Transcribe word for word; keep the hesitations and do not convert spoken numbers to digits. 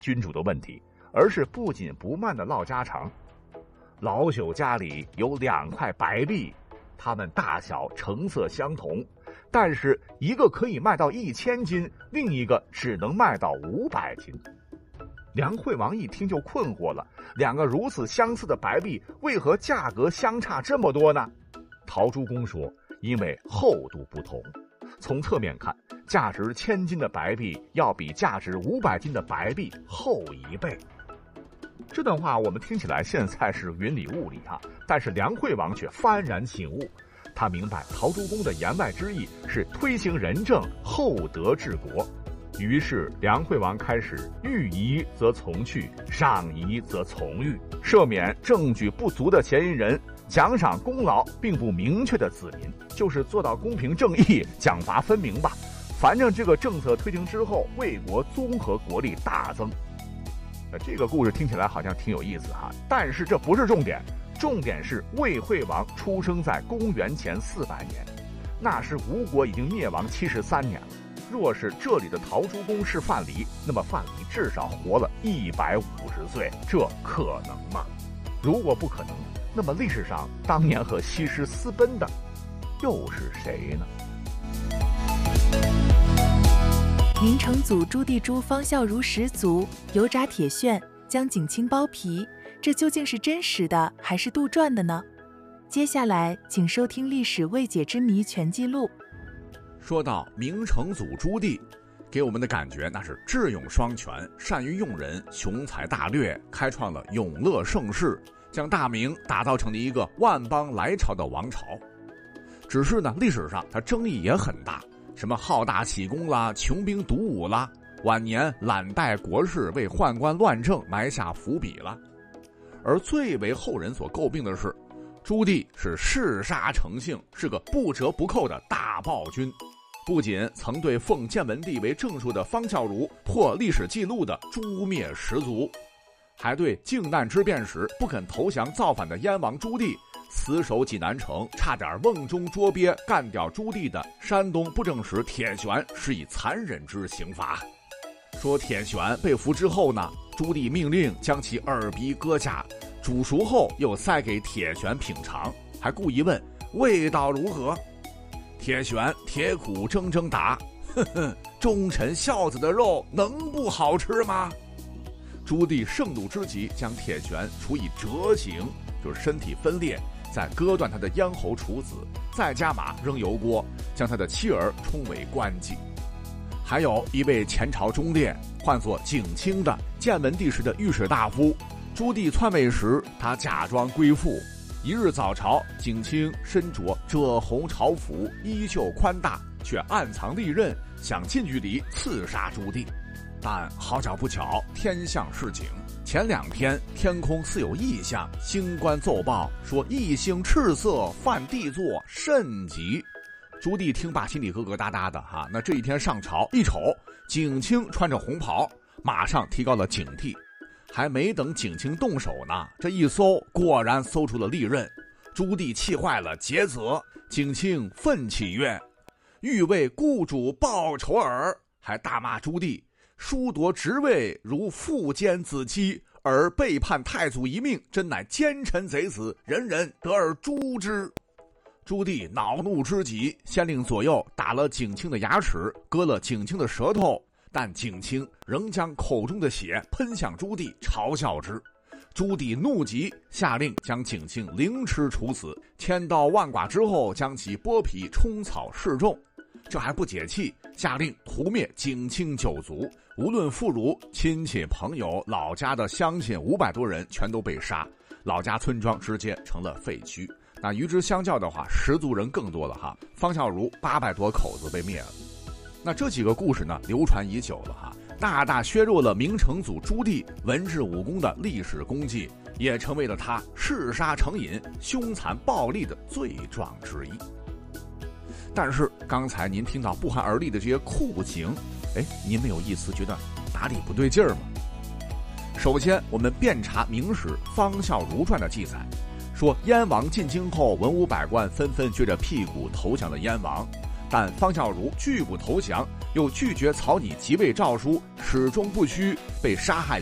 君主的问题，而是不紧不慢的唠家常。老朽家里有两块白璧，它们大小成色相同，但是一个可以卖到一千斤，另一个只能卖到五百斤。梁惠王一听就困惑了，两个如此相似的白璧，为何价格相差这么多呢？陶朱公说，因为厚度不同。从侧面看，价值千斤的白璧要比价值五百斤的白璧厚一倍。这段话我们听起来现在是云里雾里啊，但是梁惠王却幡然醒悟，他明白陶朱公的言外之意是推行仁政，厚德治国。于是梁惠王开始欲夷则从去，赏夷则从欲，赦免证据不足的嫌疑人，奖赏功劳并不明确的子民，就是做到公平正义，奖罚分明吧。反正这个政策推行之后，魏国综合国力大增。这个故事听起来好像挺有意思哈，但是这不是重点，重点是魏惠王出生在公元前四百年，那时吴国已经灭亡七十三年了。若是这里的陶朱公是范蠡，那么范蠡至少活了一百五十岁，这可能吗？如果不可能，那么历史上当年和西施私奔的又是谁呢？ 明成祖朱棣诛方孝孺十族，油炸铁铉，将景卿剥皮，这究竟是真实的还是杜撰的呢？接下来请收听《历史未解之谜全记录》。 说到明成祖朱棣，给我们的感觉那是智勇双全，善于用人，雄才大略，开创了永乐盛世，将大明打造成了一个万邦来朝的王朝。只是呢，历史上他争议也很大，什么好大喜功啦，穷兵黩武啦，晚年揽带国事，为宦官乱政埋下伏笔了。而最为后人所诟病的是，朱棣是嗜杀成性，是个不折不扣的大暴君，不仅曾对奉建文帝为正数的方孝孺破历史记录的诛灭十族，还对靖难之变时不肯投降造反的燕王朱棣死守济南城，差点瓮中捉鳖干掉朱棣的山东布政使铁旋施以残忍之刑罚。说铁旋被俘之后呢，朱棣命令将其耳鼻割下，煮熟后又塞给铁旋品尝，还故意问味道如何。铁旋铁骨铮铮答，哼哼，忠臣孝子的肉能不好吃吗？朱棣盛怒之极，将铁旋处以折刑，就是身体分裂，再割断他的咽喉处子，再加码扔油锅，将他的妻儿充为官妓。还有一位前朝忠烈，唤作景卿的建文帝时的御史大夫，朱棣篡位时，他假装归附。一日早朝，景卿身着赭红朝服，衣袖宽大，却暗藏利刃，想近距离刺杀朱棣。但好巧不巧，天象示警，前两天天空似有异象，星官奏报说异星赤色，犯帝座，甚急。朱棣听罢心里咯咯哒哒的哈，那这一天上朝一瞅，景卿穿着红袍，马上提高了警惕。还没等景卿动手呢，这一搜果然搜出了利刃。朱棣气坏了，诘责。景卿愤气曰：欲为雇主报仇耳，还大骂朱棣疏夺职位如父奸子妻，而背叛太祖一命，真乃奸臣贼子，人人得而诛之。朱棣恼怒之极，先令左右打了景卿的牙齿，割了景卿的舌头，但景卿仍将口中的血喷向朱棣，嘲笑之。朱棣怒极，下令将景卿凌迟处死，千刀万剐之后，将其剥皮充草示众。这还不解气，下令屠灭景卿九族，无论妇孺、亲戚、朋友、老家的乡亲五百多人全都被杀，老家村庄直接成了废墟。那与之相较的话，十族人更多了哈，方孝孺八百多口子被灭了。那这几个故事呢，流传已久了哈，大大削弱了明成祖朱棣文治武功的历史功绩，也成为了他嗜杀成瘾、凶残暴力的罪状之一。但是刚才您听到不寒而栗的这些酷刑，哎，您没有一丝觉得哪里不对劲儿吗？首先，我们遍查《明史·方孝孺传》的记载，说燕王进京后，文武百官纷纷撅着屁股投降了燕王。 但方孝孺拒不投降，又拒绝草拟即位诏书，始终不屈，被杀害